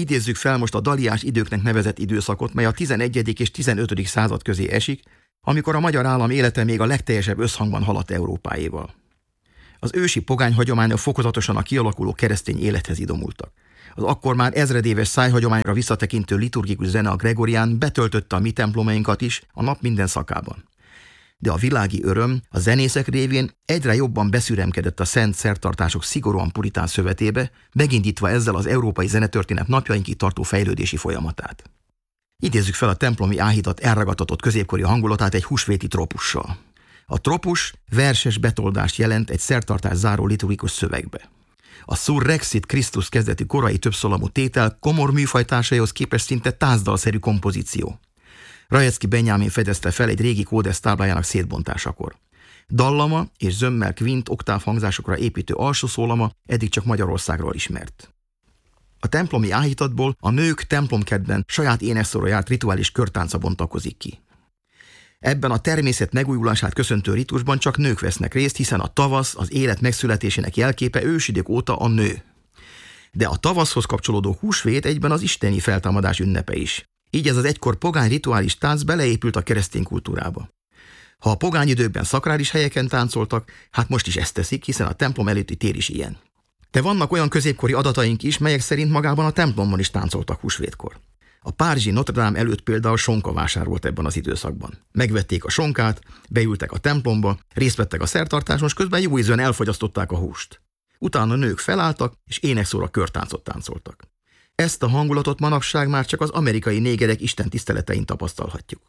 Idézzük fel most a daliás időknek nevezett időszakot, mely a 11. és 15. század közé esik, amikor a magyar állam élete még a legteljesebb összhangban haladt Európáéval. Az ősi pogány hagyományok fokozatosan a kialakuló keresztény élethez idomultak. Az akkor már ezredéves szájhagyományra visszatekintő liturgikus zene a gregorián betöltötte a mi templomainkat is a nap minden szakában. De a világi öröm a zenészek révén egyre jobban beszüremkedett a szent szertartások szigorúan puritán szövetébe, megindítva ezzel az európai zenetörténet napjainkig tartó fejlődési folyamatát. Idézzük fel a templomi áhítat elragadtatott középkori hangulatát egy húsvéti tropussal. A tropus verses betoldást jelent egy szertartás záró liturgikus szövegbe. A Surrexit Christus kezdeti korai többszólamú tétel komor műfajtársaihoz képest szinte tázdalszerű kompozíció. Rajecki Benyámin fedezte fel egy régi kódex táblájának szétbontásakor. Dallama és zömmel kvint oktáv hangzásokra építő alsó szólama eddig csak Magyarországról ismert. A templomi áhítatból a nők templomkertben saját énekszóra járt rituális körtánca bontakozik ki. Ebben a természet megújulását köszöntő ritusban csak nők vesznek részt, hiszen a tavasz az élet megszületésének jelképe ősidők óta a nő. De a tavaszhoz kapcsolódó húsvét egyben az isteni feltámadás ünnepe is. Így ez az egykor pogány rituális tánc beleépült a keresztény kultúrába. Ha a pogány időkben szakrális helyeken táncoltak, hát most is ezt teszik, hiszen a templom előtti tér is ilyen. De vannak olyan középkori adataink is, melyek szerint magában a templomban is táncoltak húsvétkor. A párizsi Notre Dame előtt például sonkavásár volt ebben az időszakban. Megvették a sonkát, beültek a templomba, részt vettek a szertartáson, és közben jó ízűen elfogyasztották a húst. Utána a nők felálltak, és énekszóra körtáncot táncoltak. Ezt a hangulatot manapság már csak az amerikai négerek istentiszteletein tapasztalhatjuk.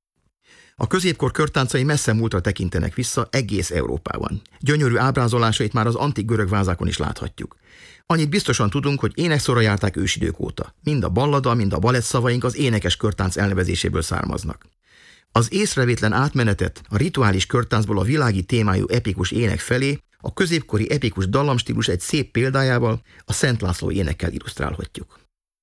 A középkor körtáncai messze múltra tekintenek vissza egész Európában. Gyönyörű ábrázolásait már az antik görög vázákon is láthatjuk. Annyit biztosan tudunk, hogy énekszóra járták ősidők óta. Mind a ballada, mind a balett szavaink az énekes körtánc elnevezéséből származnak. Az észrevétlen átmenetet a rituális körtáncból a világi témájú epikus ének felé a középkori epikus dallamstílus egy szép példájával, a Szent László énekkel illusztrálhatjuk.